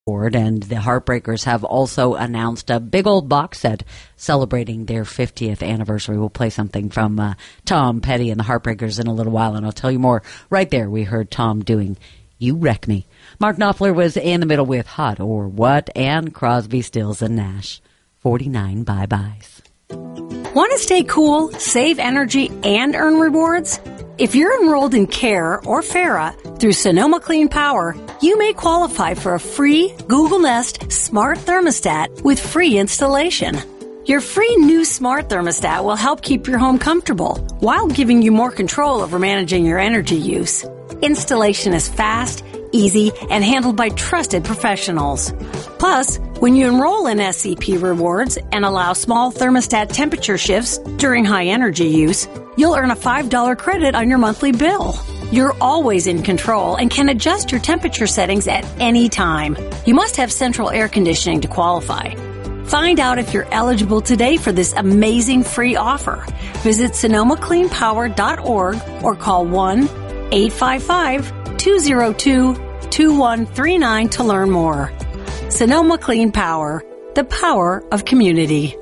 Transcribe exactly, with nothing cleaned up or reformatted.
And the Heartbreakers have also announced a big old box set celebrating their fiftieth anniversary. We'll play something from uh, Tom Petty and the Heartbreakers in a little while, and I'll tell you more. Right there, we heard Tom doing You Wreck Me. Mark Knopfler was in the middle with Hot or What, and Crosby, Stills, and Nash. forty-nine bye-byes. Want to stay cool, save energy, and earn rewards? If you're enrolled in CARE or FARA through Sonoma Clean Power, you may qualify for a free Google Nest Smart Thermostat with free installation. Your free new Smart Thermostat will help keep your home comfortable while giving you more control over managing your energy use. Installation is fast, easy, and handled by trusted professionals. Plus, when you enroll in S C P Rewards and allow small thermostat temperature shifts during high energy use, you'll earn a five dollars credit on your monthly bill. You're always in control and can adjust your temperature settings at any time. You must have central air conditioning to qualify. Find out if you're eligible today for this amazing free offer. Visit sonoma clean power dot org or call one eight five five two zero two two one three nine to learn more. Sonoma Clean Power, the power of community.